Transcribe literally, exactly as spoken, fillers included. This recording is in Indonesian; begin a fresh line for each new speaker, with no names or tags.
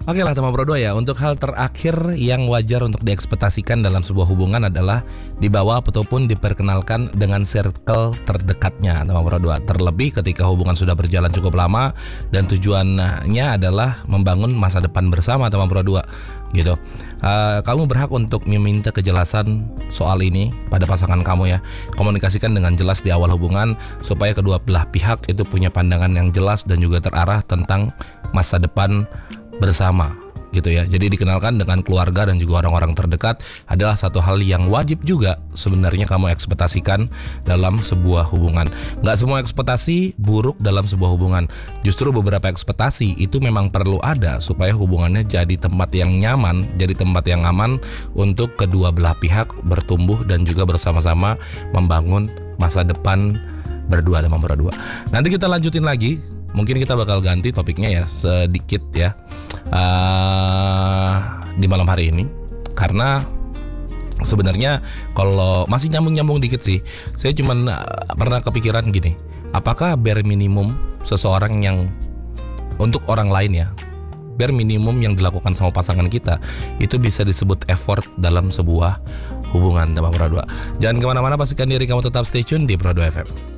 Oke lah teman Pro dua ya, untuk hal terakhir yang wajar untuk diekspektasikan dalam sebuah hubungan adalah dibawa ataupun diperkenalkan dengan circle terdekatnya teman Pro dua. Terlebih ketika hubungan sudah berjalan cukup lama dan tujuannya adalah membangun masa depan bersama teman Pro dua gitu. Uh, kamu berhak untuk meminta kejelasan soal ini pada pasangan kamu ya. Komunikasikan dengan jelas di awal hubungan supaya kedua belah pihak itu punya pandangan yang jelas dan juga terarah tentang masa depan bersama gitu ya. Jadi dikenalkan dengan keluarga dan juga orang-orang terdekat adalah satu hal yang wajib juga sebenarnya kamu ekspektasikan dalam sebuah hubungan. Gak semua ekspektasi buruk dalam sebuah hubungan. Justru beberapa ekspektasi itu memang perlu ada supaya hubungannya jadi tempat yang nyaman, jadi tempat yang aman untuk kedua belah pihak bertumbuh dan juga bersama-sama membangun masa depan berdua teman berdua. Nanti kita lanjutin lagi. Mungkin kita bakal ganti topiknya ya sedikit ya uh, di malam hari ini. Karena sebenarnya kalau masih nyambung-nyambung dikit sih, saya cuman uh, pernah kepikiran gini, apakah bare minimum seseorang yang untuk orang lain ya, bare minimum yang dilakukan sama pasangan kita itu bisa disebut effort dalam sebuah hubungan teman Pro dua. Jangan kemana-mana, pastikan diri kamu tetap stay tune di Pro dua F M.